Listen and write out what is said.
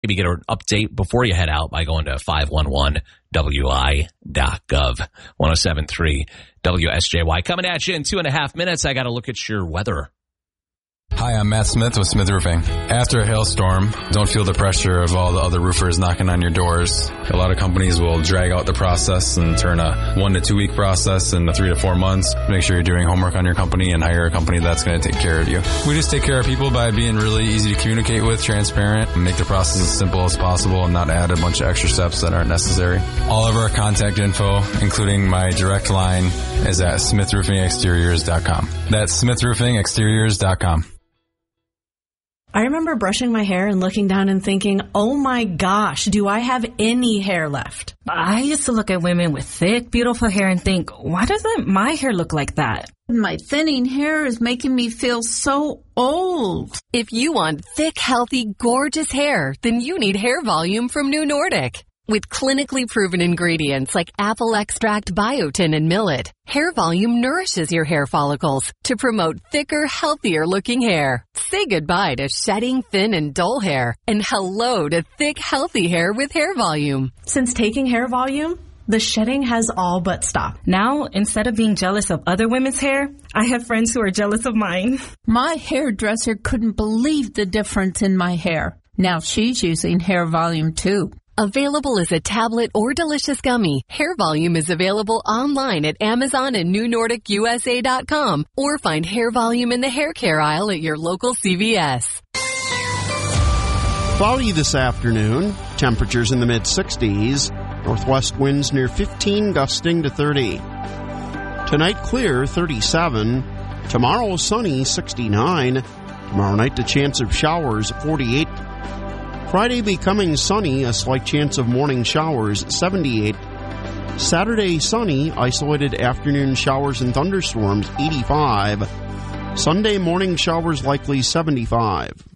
Maybe get an update before you head out by going to 511wi.gov. 107.3 WSJY. Coming at you in 2.5 minutes. I got to look at your weather. Hi, I'm Matt Smith with Smith Roofing. After a hailstorm, don't feel the pressure of all the other roofers knocking on your doors. A lot of companies will drag out the process and turn a 1 to 2 week process into 3 to 4 months. Make sure you're doing homework on your company and hire a company that's going to take care of you. We just take care of people by being really easy to communicate with, transparent, and make the process as simple as possible and not add a bunch of extra steps that aren't necessary. All of our contact info, including my direct line, is at smithroofingexteriors.com. That's smithroofingexteriors.com. I remember brushing my hair and looking down and thinking, oh my gosh, do I have any hair left? I used to look at women with thick, beautiful hair and think, why doesn't my hair look like that? My thinning hair is making me feel so old. If you want thick, healthy, gorgeous hair, then you need Hair Volume from New Nordic. With clinically proven ingredients like apple extract, biotin, and millet, Hair Volume nourishes your hair follicles to promote thicker, healthier-looking hair. Say goodbye to shedding, thin, and dull hair, and hello to thick, healthy hair with Hair Volume. Since taking Hair Volume, the shedding has all but stopped. Now, instead of being jealous of other women's hair, I have friends who are jealous of mine. My hairdresser couldn't believe the difference in my hair. Now she's using Hair Volume too. Available as a tablet or delicious gummy, Hair Volume is available online at Amazon and NewNordicUSA.com, or find Hair Volume in the hair care aisle at your local CVS. Cloudy this afternoon. Temperatures in the mid-60s. Northwest winds near 15, gusting to 30. Tonight clear, 37. Tomorrow sunny, 69. Tomorrow night the chance of showers, 48. Friday becoming sunny, a slight chance of morning showers, 78. Saturday sunny, isolated afternoon showers and thunderstorms, 85. Sunday morning showers likely, 75.